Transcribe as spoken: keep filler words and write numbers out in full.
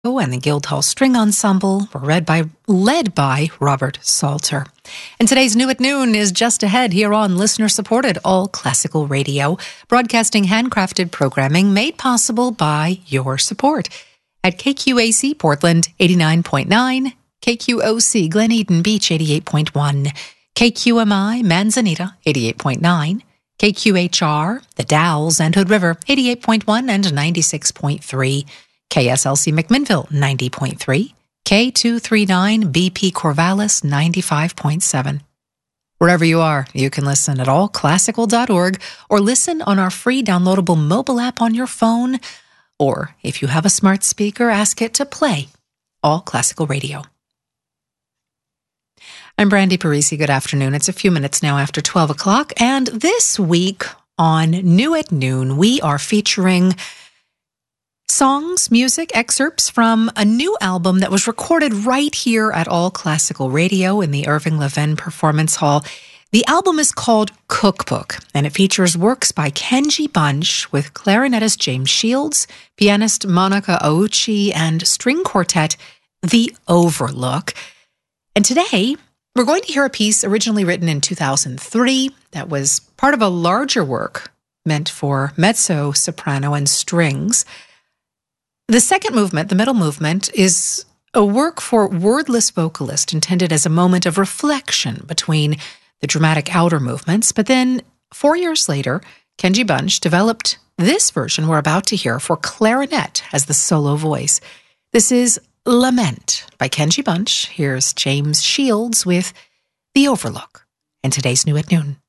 and the Guildhall String Ensemble were read by, led by Robert Salter. And today's New at Noon is just ahead here on listener-supported All Classical Radio, broadcasting handcrafted programming made possible by your support. At K Q A C Portland eighty-nine point nine, K Q O C Glen Eden Beach eighty-eight point one, K Q M I Manzanita eighty-eight point nine, K Q H R The Dalles and Hood River eighty-eight point one and ninety-six point three, K S L C McMinnville ninety point three, K two thirty-nine B P Corvallis ninety-five point seven. Wherever you are, you can listen at all classical dot org or listen on our free downloadable mobile app on your phone, or if you have a smart speaker, ask it to play All Classical Radio. I'm Brandy Parisi. Good afternoon. It's a few minutes now after twelve o'clock, and this week on New at Noon, we are featuring songs, music, excerpts from a new album that was recorded right here at All Classical Radio in the Irving Levin Performance Hall. The album is called Cookbook, and it features works by Kenji Bunch with clarinetist James Shields, pianist Monica Auchi, and string quartet The Overlook. And today, we're going to hear a piece originally written in two thousand three that was part of a larger work meant for mezzo, soprano, and strings. The second movement, the middle movement, is a work for wordless vocalist intended as a moment of reflection between the dramatic outer movements. But then, four years later, Kenji Bunch developed this version we're about to hear for clarinet as the solo voice. This is Lament by Kenji Bunch. Here's James Shields with The Overlook in today's New at Noon.